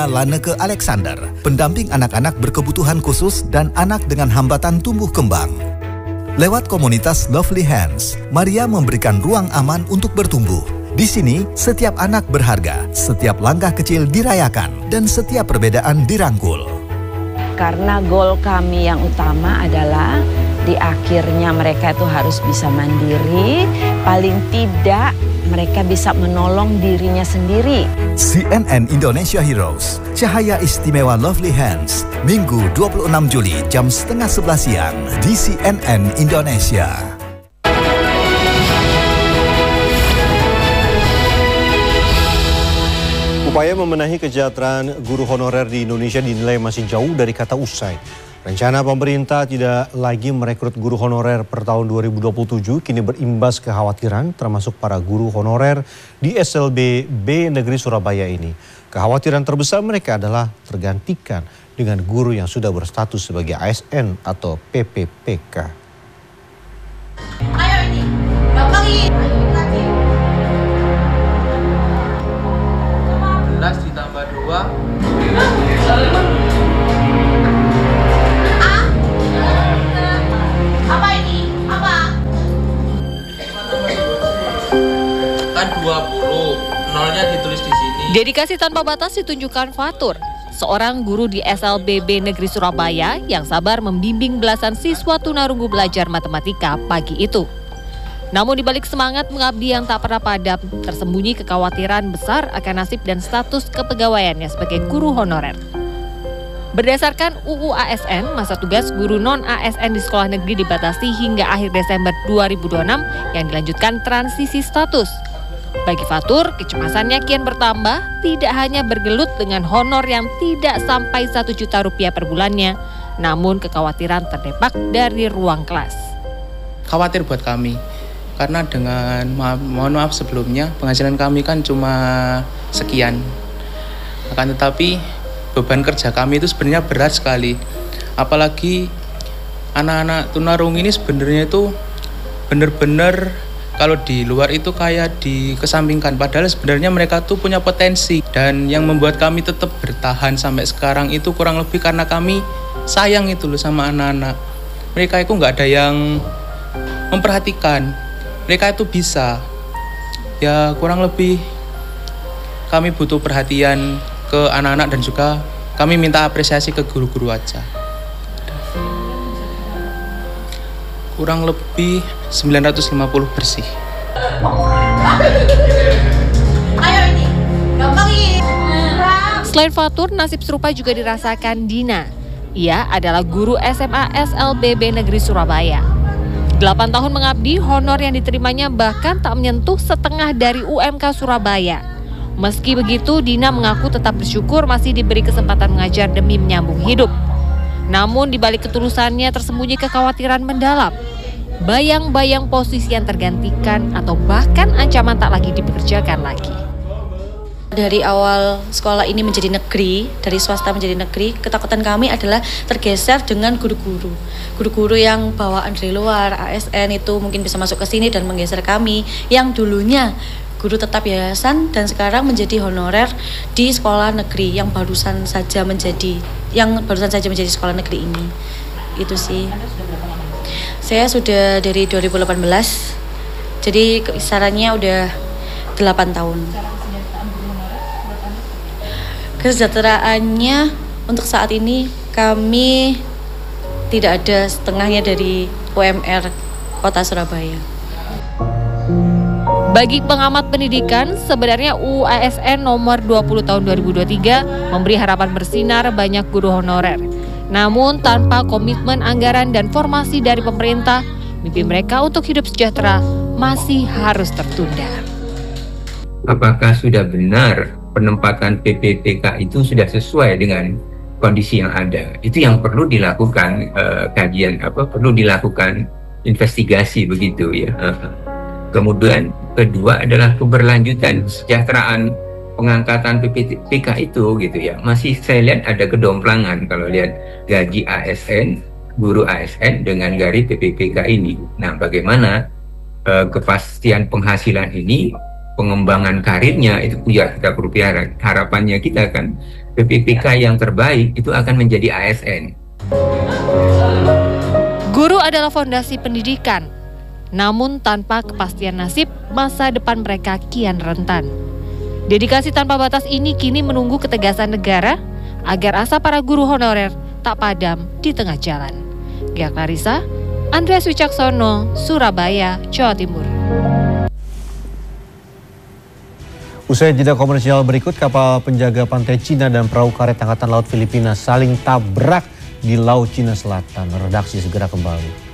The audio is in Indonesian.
Laneke Alexander, pendamping anak-anak berkebutuhan khusus dan anak dengan hambatan tumbuh kembang. Lewat komunitas Lovely Hands, Maria memberikan ruang aman untuk bertumbuh. Di sini, setiap anak berharga, setiap langkah kecil dirayakan, dan setiap perbedaan dirangkul. Karena goal kami yang utama adalah di akhirnya mereka itu harus bisa mandiri, paling tidak mereka bisa menolong dirinya sendiri. CNN Indonesia Heroes, Cahaya Istimewa Lovely Hands, Minggu 26 Juli jam 10:30 siang di CNN Indonesia. Upaya membenahi kesejahteraan guru honorer di Indonesia dinilai masih jauh dari kata usai. Rencana pemerintah tidak lagi merekrut guru honorer per tahun 2027 kini berimbas kekhawatiran termasuk para guru honorer di SLB B Negeri Surabaya ini. Kekhawatiran terbesar mereka adalah tergantikan dengan guru yang sudah berstatus sebagai ASN atau PPPK. Ayo ini, gampang ini. 11 ditambah 2. Apa ini? Apa? Kan 20, nolnya ditulis di sini. Dedikasi tanpa batas ditunjukkan Fatur, seorang guru di SLBB Negeri Surabaya yang sabar membimbing belasan siswa tunarunggu belajar matematika pagi itu. Namun di balik semangat mengabdi yang tak pernah padam, tersembunyi kekhawatiran besar akan nasib dan status kepegawaiannya sebagai guru honorer. Berdasarkan UU ASN, masa tugas guru non-ASN di sekolah negeri dibatasi hingga akhir Desember 2026 yang dilanjutkan transisi status. Bagi Fatur, kecemasannya kian bertambah, tidak hanya bergelut dengan honor yang tidak sampai 1 juta rupiah per bulannya, namun kekhawatiran terdepak dari ruang kelas. Khawatir buat kami, karena dengan, mohon maaf sebelumnya, penghasilan kami kan cuma sekian. Akan tetapi, beban kerja kami itu sebenarnya berat sekali. Apalagi anak-anak tunarungu ini sebenarnya itu benar-benar kalau di luar itu kayak dikesampingkan. Padahal sebenarnya mereka tuh punya potensi. Dan yang membuat kami tetap bertahan sampai sekarang itu kurang lebih karena kami sayang itu loh sama anak-anak. Mereka itu nggak ada yang memperhatikan. Mereka itu bisa. Ya kurang lebih kami butuh perhatian ke anak-anak dan juga kami minta apresiasi ke guru-guru aja. Kurang lebih 950 bersih. Ayo ini, gampang ini. Selain Fatur, nasib serupa juga dirasakan Dina. Ia adalah guru SMA SLBB Negeri Surabaya. 8 tahun mengabdi, honor yang diterimanya bahkan tak menyentuh setengah dari UMK Surabaya. Meski begitu, Dina mengaku tetap bersyukur masih diberi kesempatan mengajar demi menyambung hidup. Namun di balik ketulusannya tersembunyi kekhawatiran mendalam. Bayang-bayang posisi yang tergantikan atau bahkan ancaman tak lagi dipekerjakan lagi. Dari awal sekolah ini menjadi negeri, dari swasta menjadi negeri, ketakutan kami adalah tergeser dengan guru-guru. Guru-guru yang bawaan dari luar, ASN itu mungkin bisa masuk ke sini dan menggeser kami yang dulunya guru tetap yayasan dan sekarang menjadi honorer di sekolah negeri yang barusan saja menjadi sekolah negeri ini. Itu sih. Saya sudah dari 2018. Jadi kisarannya udah 8 tahun. Kesejahteraannya untuk saat ini kami tidak ada setengahnya dari UMR Kota Surabaya. Bagi pengamat pendidikan, sebenarnya UU ASN nomor 20 tahun 2023 memberi harapan bersinar banyak guru honorer. Namun tanpa komitmen anggaran dan formasi dari pemerintah, mimpi mereka untuk hidup sejahtera masih harus tertunda. Apakah sudah benar penempatan PPPK itu sudah sesuai dengan kondisi yang ada? Itu yang perlu dilakukan kajian, perlu dilakukan investigasi begitu ya. Kemudian kedua adalah keberlanjutan kesejahteraan pengangkatan PPPK itu gitu ya. Masih saya lihat ada kedomplangan kalau lihat gaji ASN, guru ASN dengan gaji PPPK ini. Nah, bagaimana kepastian penghasilan ini, pengembangan karirnya itu juga kita perlu pelihara. Harapannya kita kan PPPK yang terbaik itu akan menjadi ASN. Guru adalah fondasi pendidikan, namun tanpa kepastian nasib, masa depan mereka kian rentan. Dedikasi tanpa batas ini kini menunggu ketegasan negara agar asa para guru honorer tak padam di tengah jalan. Gia Clarissa, Andreas Wicaksono, Surabaya, Jawa Timur. Usai jeda komersial berikut, kapal penjaga pantai Cina dan perahu karet Angkatan Laut Filipina saling tabrak di Laut Cina Selatan. Redaksi segera kembali.